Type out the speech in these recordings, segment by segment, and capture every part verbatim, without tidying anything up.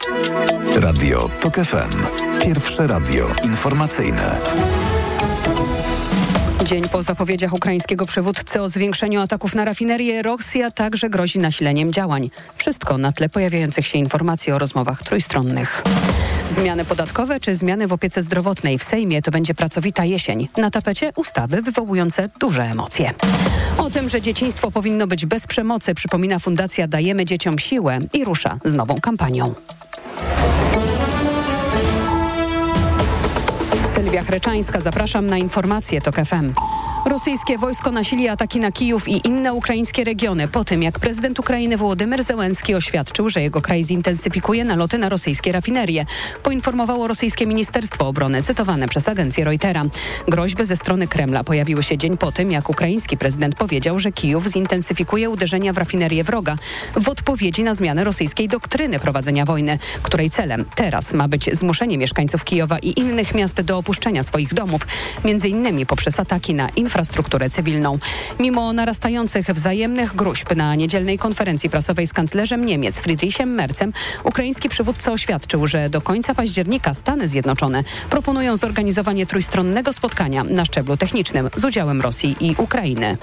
Radio TOK F M. Pierwsze radio informacyjne. Dzień po zapowiedziach ukraińskiego przywódcy o zwiększeniu ataków na rafinerię, Rosja także grozi nasileniem działań. Wszystko na tle pojawiających się informacji o rozmowach trójstronnych. Zmiany podatkowe czy zmiany w opiece zdrowotnej w Sejmie to będzie pracowita jesień. Na tapecie ustawy wywołujące duże emocje. O tym, że dzieciństwo powinno być bez przemocy, przypomina Fundacja Dajemy Dzieciom Siłę i rusza z nową kampanią. Sylwia Chreczańska, zapraszam na informacje TOK F M. Rosyjskie wojsko nasili ataki na Kijów i inne ukraińskie regiony po tym, jak prezydent Ukrainy Wołodymyr Zełenski oświadczył, że jego kraj zintensyfikuje naloty na rosyjskie rafinerie. Poinformowało rosyjskie Ministerstwo Obrony, cytowane przez agencję Reutera. Groźby ze strony Kremla pojawiły się dzień po tym, jak ukraiński prezydent powiedział, że Kijów zintensyfikuje uderzenia w rafinerię wroga w odpowiedzi na zmianę rosyjskiej doktryny prowadzenia wojny, której celem teraz ma być zmuszenie mieszkańców Kijowa i innych miast do opuszczenia swoich domów, między innymi poprzez ataki na infrastrukturę cywilną. Mimo narastających wzajemnych gróźb na niedzielnej konferencji prasowej z kanclerzem Niemiec Friedrichem Merzem, ukraiński przywódca oświadczył, że do końca października Stany Zjednoczone proponują zorganizowanie trójstronnego spotkania na szczeblu technicznym z udziałem Rosji i Ukrainy.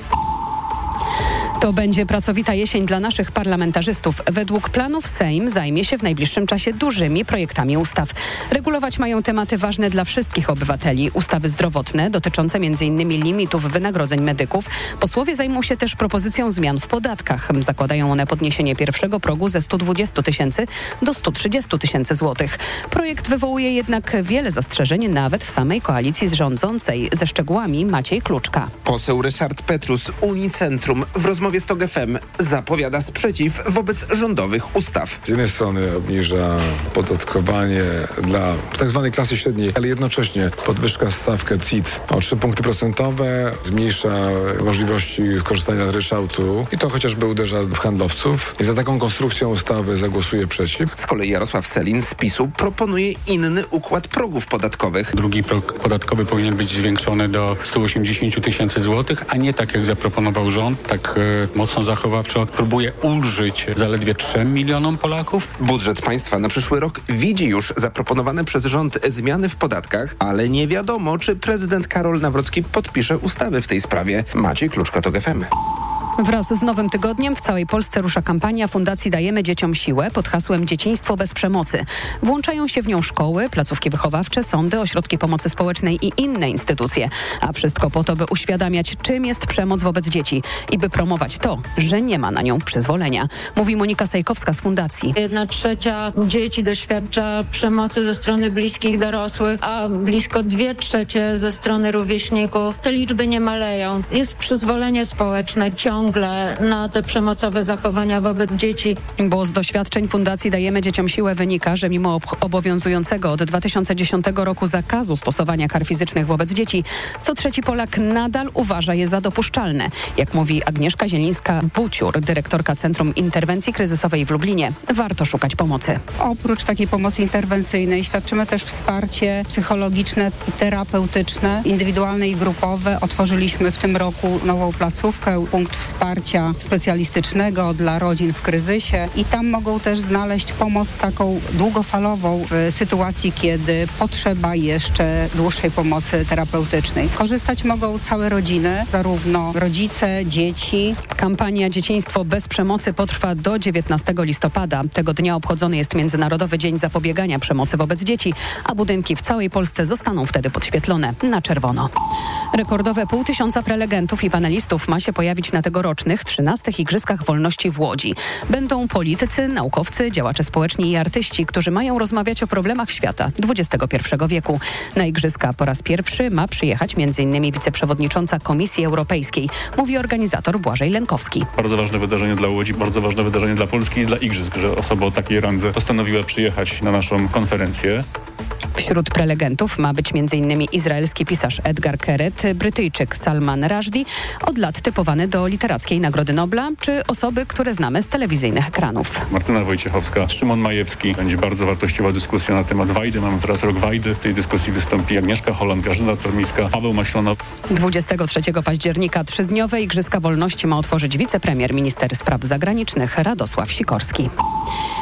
To będzie pracowita jesień dla naszych parlamentarzystów. Według planów Sejm zajmie się w najbliższym czasie dużymi projektami ustaw. Regulować mają tematy ważne dla wszystkich obywateli. Ustawy zdrowotne dotyczące m in limitów wynagrodzeń medyków. Posłowie zajmą się też propozycją zmian w podatkach. Zakładają one podniesienie pierwszego progu ze stu dwudziestu tysięcy do stu trzydziestu tysięcy złotych. Projekt wywołuje jednak wiele zastrzeżeń nawet w samej koalicji rządzącej. Ze szczegółami Maciej Kluczka. Poseł Ryszard Petrus, Unicentrum, w rozmowie z TOK F M zapowiada sprzeciw wobec rządowych ustaw. Z jednej strony obniża podatkowanie dla tak zwanej klasy średniej, ale jednocześnie podwyżka stawkę C I T o trzy punkty procentowe, zmniejsza możliwości korzystania z ryczałtu i to chociażby uderza w handlowców. I za taką konstrukcją ustawy zagłosuje przeciw. Z kolei Jarosław Sellin z PiSu proponuje inny układ progów podatkowych. Drugi próg podatkowy powinien być zwiększony do stu osiemdziesięciu tysięcy złotych, a nie tak jak zaproponował rząd, tak e, mocno zachowawczo próbuje ulżyć zaledwie trzem milionom Polaków. Budżet państwa na przyszły rok widzi już zaproponowane przez rząd zmiany w podatkach, ale nie wiadomo, czy prezydent Karol Nawrocki podpisze ustawy w tej sprawie. Maciej Kluczka, TOK F M. Wraz z Nowym Tygodniem w całej Polsce rusza kampania Fundacji Dajemy Dzieciom Siłę pod hasłem Dzieciństwo bez przemocy. Włączają się w nią szkoły, placówki wychowawcze, sądy, ośrodki pomocy społecznej i inne instytucje. A wszystko po to, by uświadamiać, czym jest przemoc wobec dzieci i by promować to, że nie ma na nią przyzwolenia. Mówi Monika Sajkowska z Fundacji. Jedna trzecia dzieci doświadcza przemocy ze strony bliskich dorosłych, a blisko dwie trzecie ze strony rówieśników. Te liczby nie maleją. Jest przyzwolenie społeczne ciągle na te przemocowe zachowania wobec dzieci. Bo z doświadczeń Fundacji Dajemy Dzieciom Siłę wynika, że mimo ob- obowiązującego od dwa tysiące dziesiątego roku zakazu stosowania kar fizycznych wobec dzieci, co trzeci Polak nadal uważa je za dopuszczalne. Jak mówi Agnieszka Zielińska-Buciur, dyrektorka Centrum Interwencji Kryzysowej w Lublinie, warto szukać pomocy. Oprócz takiej pomocy interwencyjnej świadczymy też wsparcie psychologiczne i terapeutyczne, indywidualne i grupowe. Otworzyliśmy w tym roku nową placówkę, punkt wsparcia specjalistycznego dla rodzin w kryzysie i tam mogą też znaleźć pomoc taką długofalową w sytuacji, kiedy potrzeba jeszcze dłuższej pomocy terapeutycznej. Korzystać mogą całe rodziny, zarówno rodzice, dzieci. Kampania Dzieciństwo bez przemocy potrwa do dziewiętnastego listopada. Tego dnia obchodzony jest Międzynarodowy Dzień Zapobiegania Przemocy wobec Dzieci, a budynki w całej Polsce zostaną wtedy podświetlone na czerwono. Rekordowe pół tysiąca prelegentów i panelistów ma się pojawić na tegorocznych trzynastych Igrzyskach Wolności w Łodzi. Będą politycy, naukowcy, działacze społeczni i artyści, którzy mają rozmawiać o problemach świata dwudziestego pierwszego wieku. Na Igrzyska po raz pierwszy ma przyjechać między innymi wiceprzewodnicząca Komisji Europejskiej, mówi organizator Błażej Lękowski. Bardzo ważne wydarzenie dla Łodzi, bardzo ważne wydarzenie dla Polski i dla Igrzysk, że osoba o takiej randze postanowiła przyjechać na naszą konferencję. Wśród prelegentów ma być między innymi izraelski pisarz Edgar Keret, Brytyjczyk Salman Rushdie, od lat typowany do Literackiej Nagrody Nobla, czy osoby, które znamy z telewizyjnych ekranów. Martyna Wojciechowska, Szymon Majewski. Będzie bardzo wartościowa dyskusja na temat Wajdy. Mamy teraz rok Wajdy. W tej dyskusji wystąpi Agnieszka Holland, Grażyna Tormiska, Paweł Maślona. dwudziestego trzeciego października trzydniowe Igrzyska Wolności ma otworzyć wicepremier, minister spraw zagranicznych Radosław Sikorski.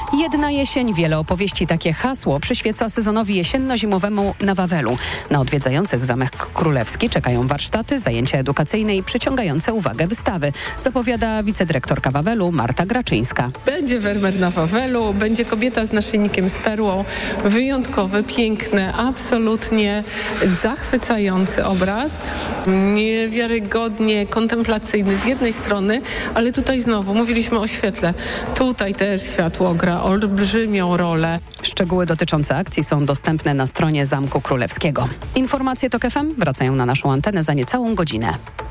Jedna jesień, wiele opowieści. Takie hasło przyświeca sezonowi jesienno-zimowemu na Wawelu. Na odwiedzających Zamek Królewski czekają warsztaty, zajęcia edukacyjne i przyciągające uwagę wystawy. Zapowiada wicedyrektorka Wawelu Marta Graczyńska. Będzie Wermer na Wawelu, będzie kobieta z naszyjnikiem z perłą. Wyjątkowy, piękny, absolutnie zachwycający obraz. Niewiarygodnie kontemplacyjny z jednej strony, ale tutaj znowu mówiliśmy o świetle. Tutaj też światło gra olbrzymią rolę. Szczegóły dotyczące akcji są dostępne na stronie Zamku Królewskiego. Informacje TOK F M wracają na naszą antenę za niecałą godzinę.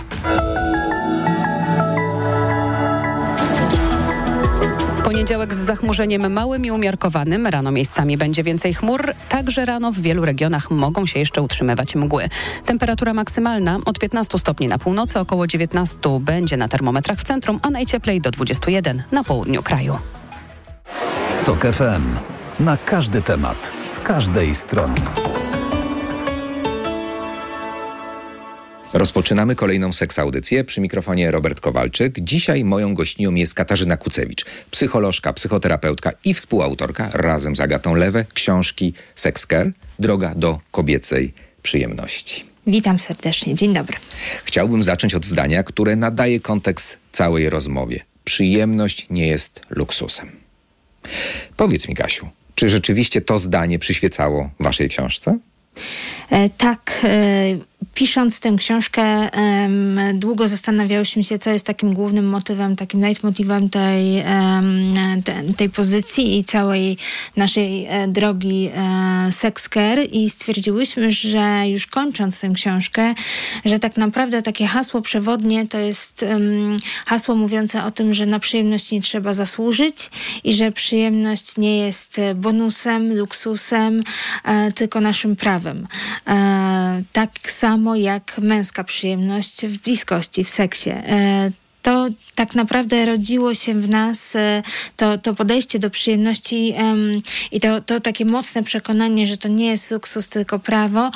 Poniedziałek z zachmurzeniem małym i umiarkowanym. Rano miejscami będzie więcej chmur. Także rano w wielu regionach mogą się jeszcze utrzymywać mgły. Temperatura maksymalna od piętnastu stopni na północy, około dziewiętnastu będzie na termometrach w centrum, a najcieplej do dwudziestu jeden na południu kraju. TOK F M. Na każdy temat, z każdej strony. Rozpoczynamy kolejną seksaudycję. Przy mikrofonie Robert Kowalczyk. Dzisiaj moją gościnią jest Katarzyna Kucewicz, psycholożka, psychoterapeutka i współautorka razem z Agatą Lewe książki Sex Care – Droga do kobiecej przyjemności. Witam serdecznie. Dzień dobry. Chciałbym zacząć od zdania, które nadaje kontekst całej rozmowie. Przyjemność nie jest luksusem. Powiedz mi, Kasiu, czy rzeczywiście to zdanie przyświecało waszej książce? E, tak, e, pisząc tę książkę e, długo zastanawiałyśmy się, co jest takim głównym motywem, takim leitmotywem tej, e, te, tej pozycji i całej naszej e, drogi e, Sex Care i stwierdziłyśmy, że już kończąc tę książkę, że tak naprawdę takie hasło przewodnie to jest e, hasło mówiące o tym, że na przyjemność nie trzeba zasłużyć i że przyjemność nie jest bonusem, luksusem, e, tylko naszym prawem. E, tak samo jak męska przyjemność w bliskości, w seksie. E, to tak naprawdę rodziło się w nas e, to, to podejście do przyjemności um, i to, to takie mocne przekonanie, że to nie jest luksus, tylko prawo.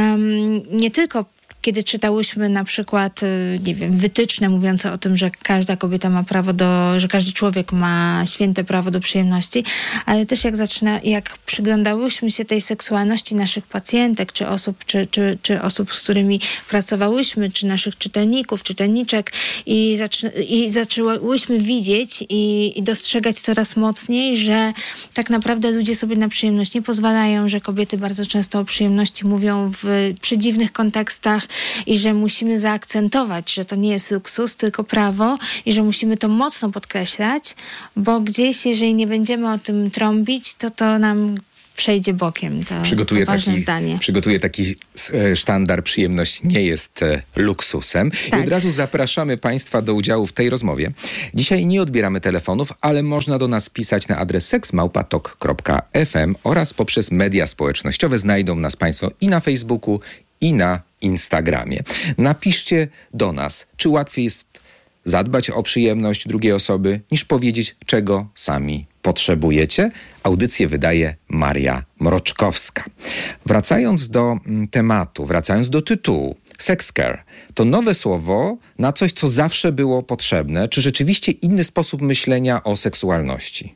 Um, nie tylko kiedy czytałyśmy na przykład, nie wiem, wytyczne mówiące o tym, że każda kobieta ma prawo do, że każdy człowiek ma święte prawo do przyjemności, ale też jak zaczyna, jak przyglądałyśmy się tej seksualności naszych pacjentek, czy osób, czy, czy, czy osób, z którymi pracowałyśmy, czy naszych czytelników, czytelniczek i, zaczy, i zaczęłyśmy widzieć i, i dostrzegać coraz mocniej, że tak naprawdę ludzie sobie na przyjemność nie pozwalają, że kobiety bardzo często o przyjemności mówią w przedziwnych kontekstach, i że musimy zaakcentować, że to nie jest luksus, tylko prawo i że musimy to mocno podkreślać, bo gdzieś, jeżeli nie będziemy o tym trąbić, to to nam przejdzie bokiem. To, przygotuję to ważne taki, zdanie. Przygotuję taki sztandar: przyjemność nie jest luksusem. Tak. I od razu zapraszamy Państwa do udziału w tej rozmowie. Dzisiaj nie odbieramy telefonów, ale można do nas pisać na adres seks małpa tok kropka f m oraz poprzez media społecznościowe. Znajdą nas Państwo i na Facebooku, i na Instagramie. Napiszcie do nas, czy łatwiej jest zadbać o przyjemność drugiej osoby, niż powiedzieć, czego sami potrzebujecie. Audycję wydaje Maria Mroczkowska. Wracając do tematu, wracając do tytułu, Sex Care to nowe słowo na coś, co zawsze było potrzebne, czy rzeczywiście inny sposób myślenia o seksualności?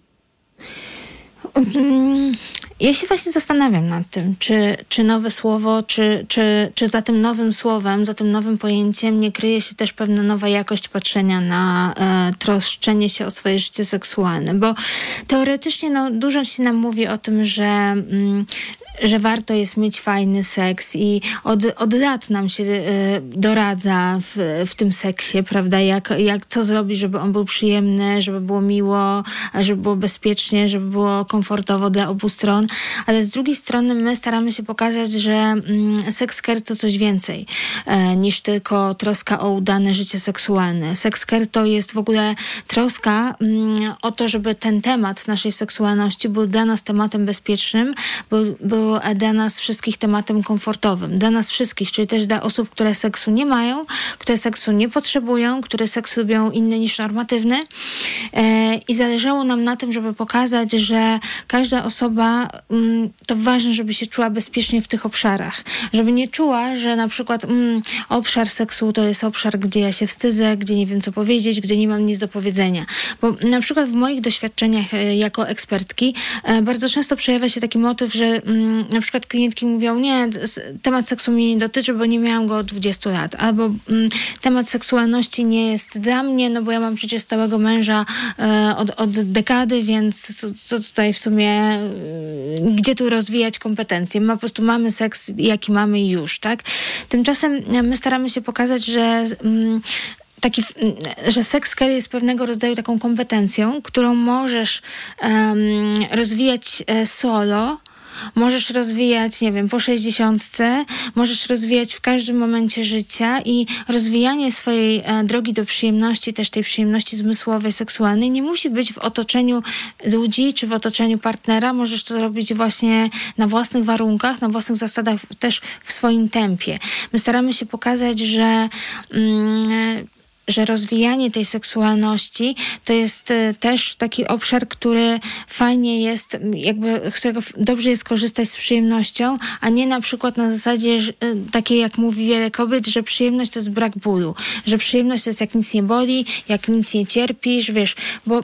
Ja się właśnie zastanawiam nad tym, czy, czy nowe słowo, czy, czy, czy za tym nowym słowem, za tym nowym pojęciem nie kryje się też pewna nowa jakość patrzenia na e, troszczenie się o swoje życie seksualne, bo teoretycznie no, dużo się nam mówi o tym, że mm, że warto jest mieć fajny seks i od, od lat nam się y, doradza w, w tym seksie, prawda, jak, jak co zrobić, żeby on był przyjemny, żeby było miło, żeby było bezpiecznie, żeby było komfortowo dla obu stron, ale z drugiej strony my staramy się pokazać, że mm, sex care to coś więcej e, niż tylko troska o udane życie seksualne. Sex care to jest w ogóle troska mm, o to, żeby ten temat naszej seksualności był dla nas tematem bezpiecznym, był, był był dla nas wszystkich tematem komfortowym. Dla nas wszystkich, czyli też dla osób, które seksu nie mają, które seksu nie potrzebują, które seks lubią inny niż normatywny. E, I zależało nam na tym, żeby pokazać, że każda osoba, mm, to ważne, żeby się czuła bezpiecznie w tych obszarach. Żeby nie czuła, że na przykład mm, obszar seksu to jest obszar, gdzie ja się wstydzę, gdzie nie wiem co powiedzieć, gdzie nie mam nic do powiedzenia. Bo na przykład w moich doświadczeniach e, jako ekspertki e, bardzo często przejawia się taki motyw, że mm, na przykład klientki mówią, nie, temat seksu mnie nie dotyczy, bo nie miałam go od dwudziestu lat. Albo mm, temat seksualności nie jest dla mnie, no bo ja mam przecież stałego męża e, od, od dekady, więc co, co tutaj w sumie, e, gdzie tu rozwijać kompetencje? My po prostu mamy seks, jaki mamy i już, tak? Tymczasem my staramy się pokazać, że mm, Taki, że sex care jest pewnego rodzaju taką kompetencją, którą możesz um, rozwijać solo, możesz rozwijać, nie wiem, po sześćdziesiątce, możesz rozwijać w każdym momencie życia i rozwijanie swojej e, drogi do przyjemności, też tej przyjemności zmysłowej, seksualnej, nie musi być w otoczeniu ludzi czy w otoczeniu partnera. Możesz to robić właśnie na własnych warunkach, na własnych zasadach, też w swoim tempie. My staramy się pokazać, że mm, że rozwijanie tej seksualności to jest y, też taki obszar, który fajnie jest, jakby z którego dobrze jest korzystać z przyjemnością, a nie na przykład na zasadzie że, y, takiej, jak mówi wiele kobiet, że przyjemność to jest brak bólu, że przyjemność to jest jak nic nie boli, jak nic nie cierpisz, wiesz, bo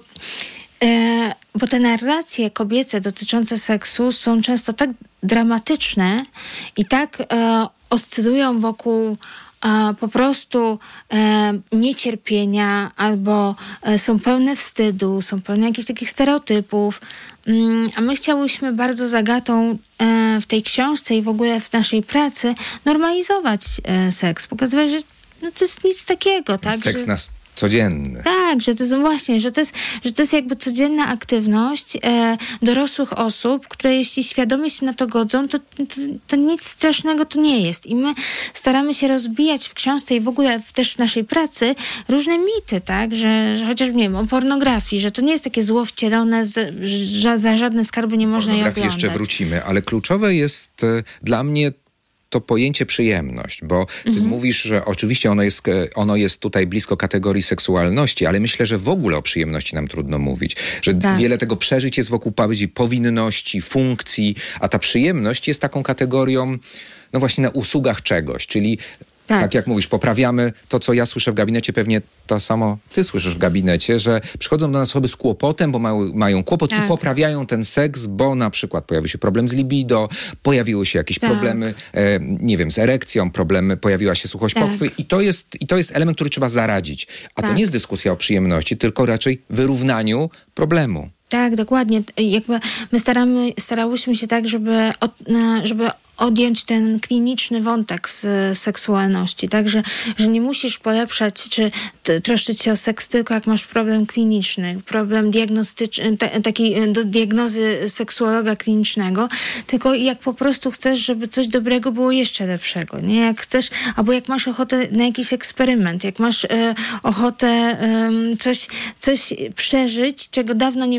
e, bo te narracje kobiece dotyczące seksu są często tak dramatyczne i tak e, oscylują wokół a po prostu e, niecierpienia albo e, są pełne wstydu, są pełne jakichś takich stereotypów. Mm, a my chciałyśmy bardzo z Agatą e, w tej książce i w ogóle w naszej pracy normalizować e, seks. Pokazywać, że no, to jest nic takiego. Tak? Seks że... nas codzienny. Tak, że to jest właśnie, że to jest, że to jest jakby codzienna aktywność e, dorosłych osób, które jeśli świadomie się na to godzą, to, to, to nic strasznego to nie jest. I my staramy się rozbijać w książce i w ogóle w, też w naszej pracy różne mity, tak, że, że chociaż, nie wiem, o pornografii, że to nie jest takie zło wcielone, z, że za żadne skarby nie można jej oglądać. jeszcze wrócimy, ale kluczowe jest e, dla mnie to pojęcie przyjemność, bo ty mhm. mówisz, że oczywiście ono jest, ono jest tutaj blisko kategorii seksualności, ale myślę, że w ogóle o przyjemności nam trudno mówić, że tak. wiele tego przeżyć jest wokół powinności, funkcji, a ta przyjemność jest taką kategorią, no właśnie na usługach czegoś, czyli Tak. tak jak mówisz, poprawiamy to, co ja słyszę w gabinecie, pewnie to samo ty słyszysz w gabinecie, że przychodzą do nas osoby z kłopotem, bo mają, mają kłopot tak. i poprawiają ten seks, bo na przykład pojawił się problem z libido, pojawiły się jakieś tak. problemy, e, nie wiem, z erekcją, problemy, pojawiła się suchość tak. pochwy i to jest, i to jest element, który trzeba zaradzić. A tak. to nie jest dyskusja o przyjemności, tylko raczej wyrównaniu problemu. Tak, dokładnie. Jakby my staramy, starałyśmy się tak, żeby, od, żeby odjąć ten kliniczny wątek z seksualności, tak, że, że nie musisz polepszać czy t- troszczyć się o seks tylko jak masz problem kliniczny, problem diagnostyczny, t- taki do diagnozy seksuologa klinicznego, tylko jak po prostu chcesz, żeby coś dobrego było jeszcze lepszego, nie? Jak chcesz, albo jak masz ochotę na jakiś eksperyment, jak masz e, ochotę e, coś, coś przeżyć, czego dawno nie